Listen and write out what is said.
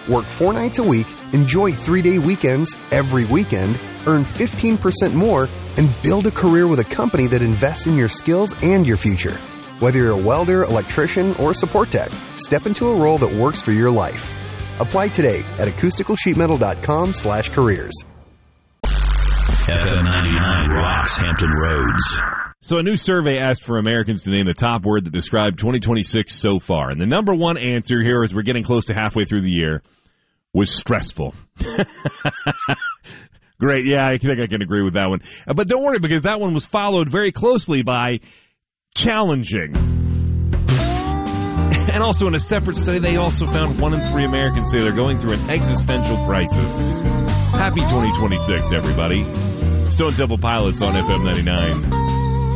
Work 4 nights a week, enjoy 3-day weekends every weekend, earn 15% more, and build a career with a company that invests in your skills and your future. Whether you're a welder, electrician, or support tech, step into a role that works for your life. Apply today at acousticalsheetmetal.com/careers. FM 99 rocks Hampton Roads. So a new survey asked for Americans to name the top word that described 2026 so far. And the number one answer here, as we're getting close to halfway through the year, was stressful. Great. Yeah, I think I can agree with that one. But don't worry, because that one was followed very closely by challenging. And also in a separate study, they also found 1 in 3 Americans say they're going through an existential crisis. Happy 2026, everybody. Stone Temple Pilots on FM 99.